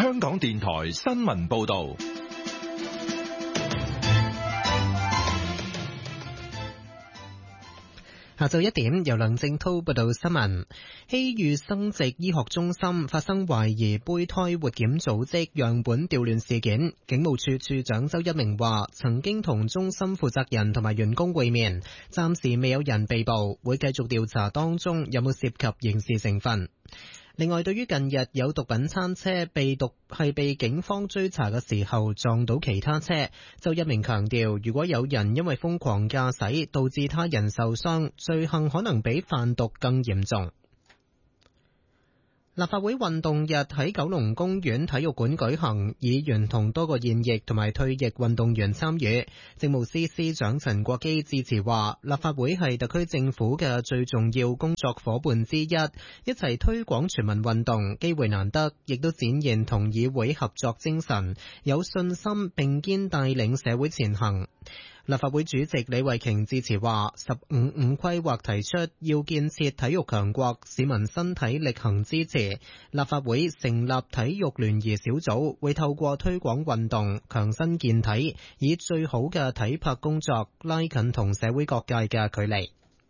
香港電台新聞報道。 下晝1點，由梁正濤報道新聞。希裕生殖醫學中心發生懷疑胚胎活檢組織樣本調亂事件，警務處處長周一鳴話，曾經同中心負責人同埋員工會面，暫時未有人被捕，會繼續調查當中有冇涉及刑事成分。另外，對於近日有毒品餐車被警方追查嘅時候撞到其他車，周一鳴強調，如果有人因為瘋狂駕駛導致他人受傷，罪行可能比販毒更嚴重。立法會運動日喺九龍公園體育館舉行，議員同多個現役同埋退役運動員參與。政務司司長陳國基致辭話，立法會係特區政府嘅最重要工作夥伴之一，一齊推廣全民運動，機會難得，亦都展現同議會合作精神，有信心並肩帶領社會前行。立法會主席李慧瓊致辭話，15規劃提出要建設體育強國，市民身體力行支持。立法會成立體育聯誼小組，會透過推廣運動、強身健體，以最好嘅體魄工作拉近同社會各界嘅距離。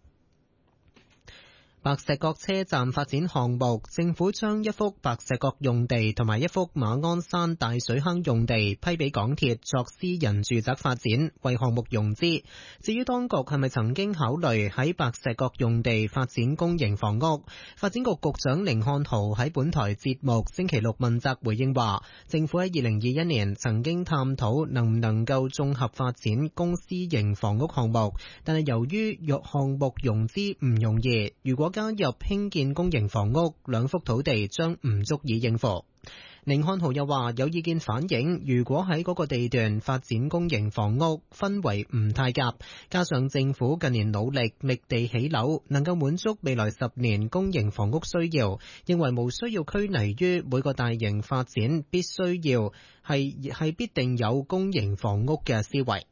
白石角車站發展項目，政府將一幅白石角用地同埋一幅馬鞍山大水坑用地批俾港鐵作私人住宅發展，為項目融資。至於當局係咪曾經考慮喺白石角用地發展公營房屋，發展局局長甯漢豪喺本台節目星期六問責回應話，政府喺2021年曾經探討能唔能夠綜合發展公私營房屋項目，但係由於項目融資唔容易，如果加入興建公營房屋，2幅土地將唔足以應付。甯漢豪又話，有意見反映，如果喺嗰個地段發展公營房屋，氛圍唔太夾，加上政府近年努力覓地起樓，能夠滿足未來10年公營房屋需要，認為無需要拘泥於每個大型發展必須要係必定有公營房屋嘅思維。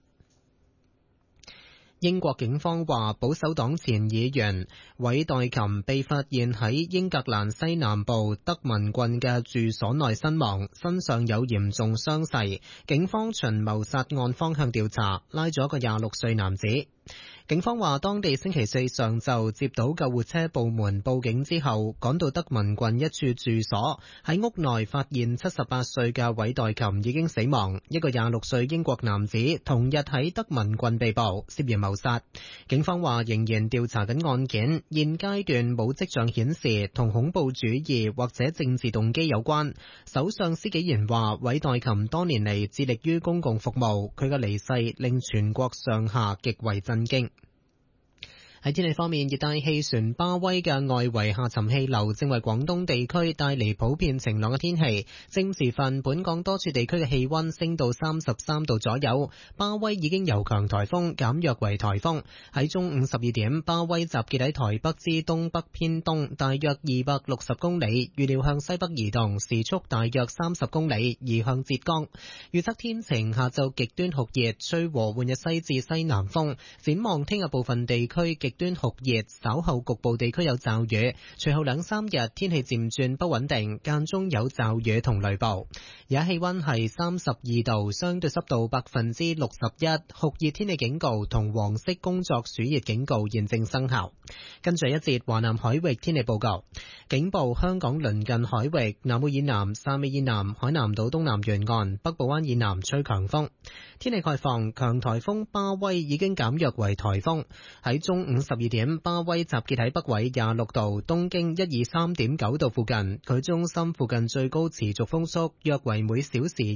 英國警方話，保守黨前議員韋代琴被發現喺英格蘭西南部德文郡嘅住所內身亡，身上有嚴重傷勢。警方循謀殺案方向調查，拉咗一個26歲男子。警方話，當地星期4上晝接到救護車部門報警之後，趕到德文郡一處住所，喺屋內發現78歲嘅韋代琴已經死亡，一個26歲英國男子同日喺德文郡被捕，涉嫌謀殺。警方話仍然調查緊案件，現階段冇跡象顯示同恐怖主義或者政治動機有關。首相施紀賢話，韋代琴多年嚟致力於公共服務，佢嘅離世令全國上下極為震驚。喺天氣方面，熱帶氣旋巴威嘅外圍下沉氣流正為廣東地區帶嚟普遍晴朗嘅天氣。正時分，本港多處地區嘅氣溫升到33度左右。巴威已經由強颱風減弱為颱風。喺中午12點，巴威集結喺台北之東北偏東，大約260公里，預料向西北移動，時速大約30公里，移向浙江。預測天晴，下晝極端酷熱，吹和緩嘅西至西南風。展望聽日部分地區極端酷熱，稍後局部地區有驟雨，隨後2-3日天氣漸轉不穩定，間中有驟雨同雷暴。而家氣溫係32度，相對濕度61%，酷熱天氣警告同黃色工作暑熱警告現正生效。跟住一節華南海域天氣報告，警報香港鄰近海域南澳以南、汕尾以南、海南島東南沿岸、北部灣以南吹強風。天氣概況，強颱風巴威已經減弱為颱風。喺中午12點，巴威集結喺北緯26度、東經123.9度附近，佢中心附近最高持續風速約為每小時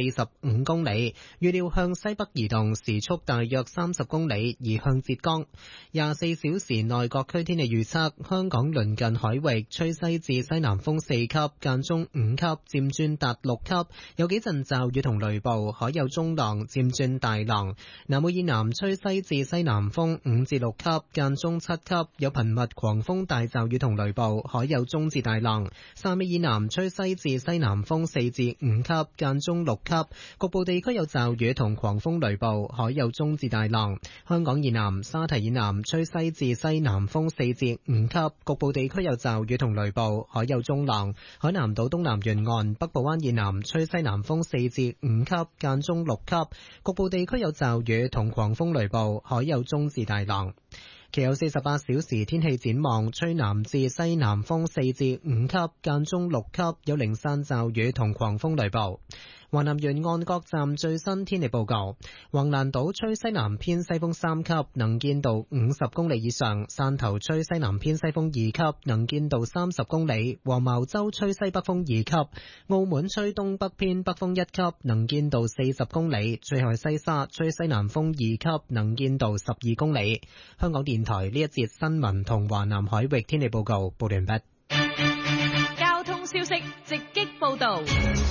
145公里，預料向西北移動，時速大約30公里，移向浙江。24小時內各區天氣預測，香港鄰近海域吹西至西南風4級，間中5級，漸轉達6級，有幾陣驟雨同雷暴，海有中浪，漸轉大浪。南澳以南吹西至西南風5至6級， 間中7級，有頻密狂風大驟雨同雷暴，海有中至大浪。汕尾以南吹西至西南風4至5級，間中6級，局部地區有驟雨同狂風雷暴，海有中至大浪。香港以南沙堤以南吹西至西南風4至5級，局部地區有驟雨同雷暴，海有中浪。海南島東南沿岸北部灣以南吹西南風4至5級，間中6級，局部地區有驟雨同狂風雷暴，海有中至大浪。其後48小時天氣展望，吹南至西南風4至5級，間中6級，有零散驟雨同狂風雷暴。華南沿岸各站最新天氣報告：橫瀾島吹西南偏西風3級，能見度50公里以上；汕頭吹西南偏西風2級，能見度30公里；黃茅洲吹西北風2級；澳門吹東北偏北風1級，能見度40公里；最後係西沙吹西南風2級，能見度12公里。香港電台呢一節新聞同華南海域天氣報告報完畢。 交通消息直擊報道。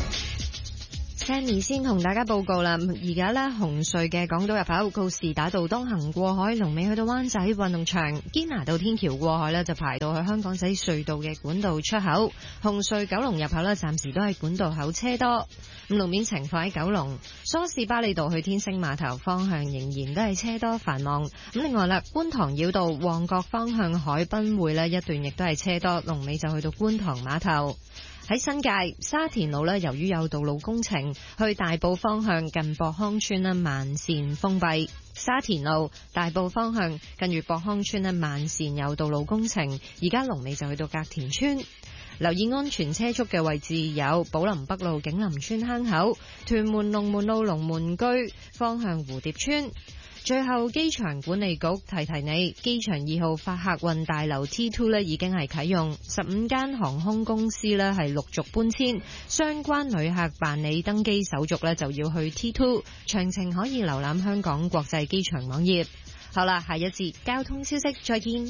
Sammy 先同大家報告啦，而家咧紅隧嘅港島入口告士打道東行過海，龍尾去到灣仔運動場；堅拿道天橋過海咧就排到去香港仔隧道嘅管道出口。紅隧九龍入口咧暫時都係管道口車多。咁路面情況喺九龍梳士巴利道去天星碼頭方向仍然都係車多繁忙。咁另外啦，觀塘繞道旺角方向海濱匯咧一段亦都係車多，龍尾就去到觀塘碼頭。喺新界沙田路咧，由於有道路工程，去大埔方向近博康村咧慢線封閉。沙田路大埔方向近住博康村咧慢線有道路工程，而家龍尾就去到隔田村。留意安全車速嘅位置有寶林北路景林村坑口、屯門龍門路龍門居方向蝴蝶村。最後，機場管理局提提你，機場2號發客運大樓 T2 咧已經係啟用，15間航空公司咧係陸續搬遷，相關旅客辦理登機手續咧就要去 T2， 詳情可以瀏覽香港國際機場網頁。好啦，下一節交通消息再見。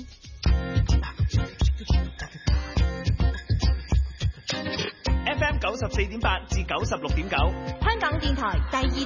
FM 94.8至96.9， 香港電台第二